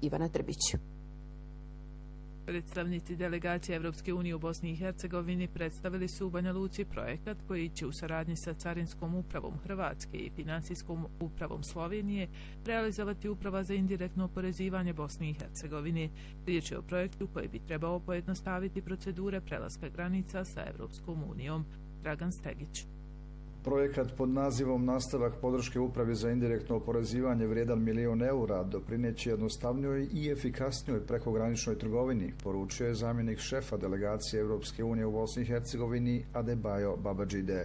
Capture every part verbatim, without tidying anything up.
Ivana Trbić. Predstavnici delegacije Evropske unije u Bosni i Hercegovini predstavili su u Banja Luci projekat koji će u saradnji sa Carinskom upravom Hrvatske i Finansijskom upravom Slovenije realizovati Uprava za indirektno oporezivanje Bosne i Hercegovine. Riječ je o projektu koji bi trebao pojednostaviti procedure prelaska granica sa Evropskom unijom. Dragan Stegić. Projekat pod nazivom Nastavak podrške Upravi za indirektno oporezivanje vrijedan milion eura doprineće jednostavnijoj i efikasnijoj prekograničnoj trgovini, poručio je zamjenik šefa delegacije Evropske unije u Bosni i Hercegovini Adebayo Babajide.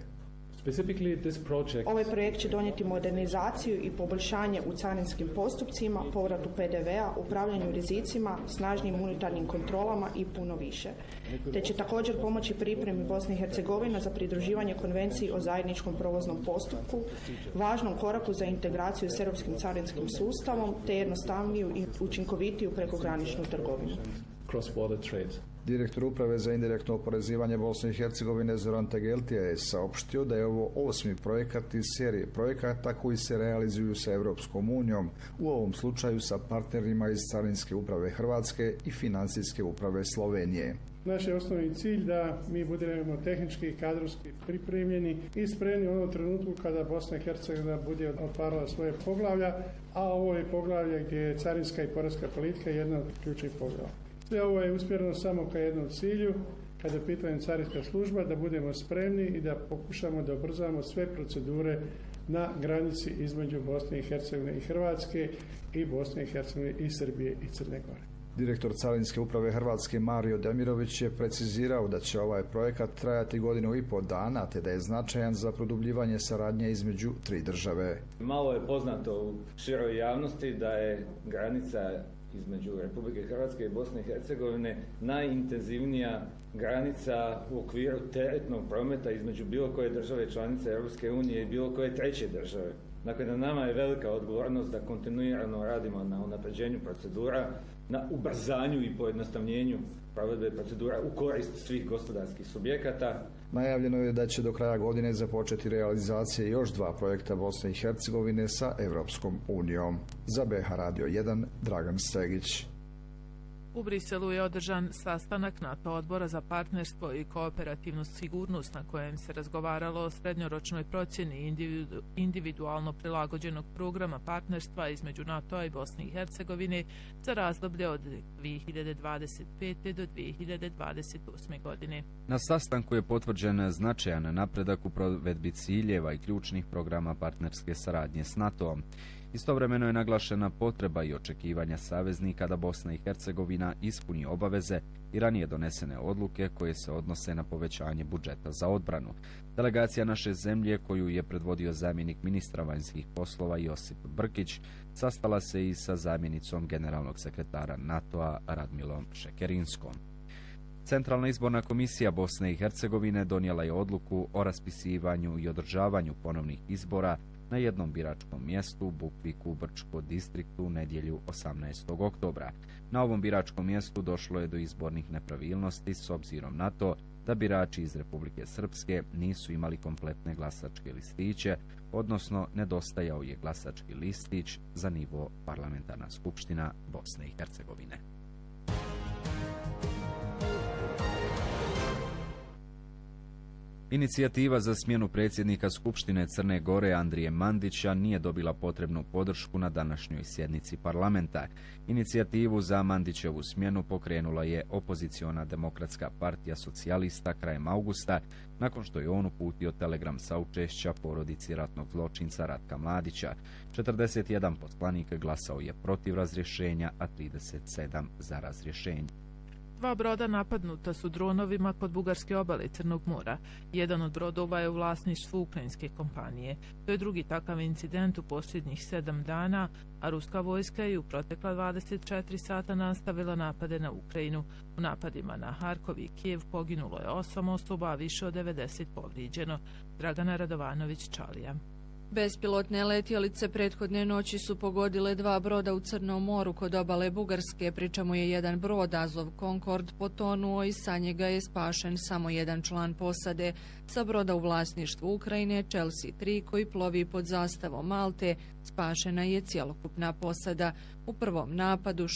Ovaj projekt će donijeti modernizaciju i poboljšanje u carinskim postupcima, povratu P D V-a, upravljanju rizicima, snažnim unutarnjim kontrolama i puno više. Te će također pomoći pripremi Bosne i Hercegovine za pridruživanje konvenciji o zajedničkom provoznom postupku, važnom koraku za integraciju s europskim carinskim sustavom, te jednostavniju i učinkovitiju prekograničnu trgovinu. Direktor Uprave za indirektno oporezivanje Bosne i Hercegovine Zoran Tegeltija je saopštio da je ovo osmi projekat iz serije projekata koji se realizuju sa Evropskom unijom, u ovom slučaju sa partnerima iz Carinske uprave Hrvatske i Finansijske uprave Slovenije. Naš je osnovni cilj da mi budemo tehnički i kadrovski pripremljeni i spremni u onom trenutku kada Bosna i Hercegovina bude otvarala svoje poglavlja, a ovo je poglavlje gdje je carinska i poreska politika jedna od ključnih poglavlja. Sve ovo je usmjereno samo ka jednom cilju, kada je pitanje carinska služba, da budemo spremni i da pokušamo da ubrzamo sve procedure na granici između Bosne i Hercegovine i Hrvatske i Bosne i Hercegovine i Srbije i Crne Gore. Direktor Carinske uprave Hrvatske Mario Demirović je precizirao da će ovaj projekat trajati godinu i pol dana, te da je značajan za produbljivanje saradnje između tri države. Malo je poznato u široj javnosti da je granica između Republike Hrvatske i Bosne i Hercegovine najintenzivnija granica u okviru teretnog prometa između bilo koje države članice Europske unije i bilo koje treće države. Dakle, na nama je velika odgovornost da kontinuirano radimo na unapređenju procedura, na ubrzanju i pojednostavljenju provedbe procedura u korist svih gospodarskih subjekata. Najavljeno je da će do kraja godine započeti realizacija još dva projekta Bosne i Hercegovine sa Evropskom unijom. Za B H Radio jedan, Dragan Stegić. U Briselu je održan sastanak NATO odbora za partnerstvo i kooperativnu sigurnost na kojem se razgovaralo o srednjoročnoj procjeni individu, individualno prilagođenog programa partnerstva između NATO-a i Bosne i Hercegovine za razdoblje od dvije hiljade dvadeset pete. do dvije hiljade dvadeset osme. godine. Na sastanku je potvrđen značajan napredak u provedbi ciljeva i ključnih programa partnerske saradnje s NATO-om. Istovremeno je naglašena potreba i očekivanja saveznika da Bosna i Hercegovina ispuni obaveze i ranije donesene odluke koje se odnose na povećanje budžeta za odbranu. Delegacija naše zemlje, koju je predvodio zamjenik ministra vanjskih poslova Josip Brkić, sastala se i sa zamjenicom generalnog sekretara NATO-a Radmilom Šekerinskom. Centralna izborna komisija Bosne i Hercegovine donijela je odluku o raspisivanju i održavanju ponovnih izbora na jednom biračkom mjestu u Bukviku, Brčko distriktu u nedjelju osamnaestog oktobra. Na ovom biračkom mjestu došlo je do izbornih nepravilnosti s obzirom na to da birači iz Republike Srpske nisu imali kompletne glasačke listiće, odnosno nedostajao je glasački listić za nivo parlamentarna skupština Bosne i Hercegovine. Inicijativa za smjenu predsjednika Skupštine Crne Gore Andrije Mandića nije dobila potrebnu podršku na današnjoj sjednici parlamenta. Inicijativu za Mandićevu smjenu pokrenula je opoziciona Demokratska partija socijalista krajem augusta, nakon što je on uputio telegram saučešća porodici ratnog zločinca Ratka Mladića. četrdeset jedan poslanik glasao je protiv razrješenja, a trideset sedam za razrješenje. Dva broda napadnuta su dronovima kod bugarske obale Crnog mora. Jedan od brodova je u vlasništvu ukrajinske kompanije. To je drugi takav incident u posljednjih sedam dana, a ruska vojska je u protekla dvadeset četiri sata nastavila napade na Ukrajinu. U napadima na Harkov i Kijev poginulo je osam osoba, a više od devedeset povrijeđeno. Dragana Radovanović, Čalija. Bespilotne letjelice prethodne noći su pogodile dva broda u Crnom moru kod obale Bugarske, pri čemu je jedan brod Azov Concord potonuo i sa njega je spašen samo jedan član posade. Sa broda u vlasništvu Ukrajine Chelsea tri, koji plovi pod zastavom Malte, spašena je cjelokupna posada. U prvom napadu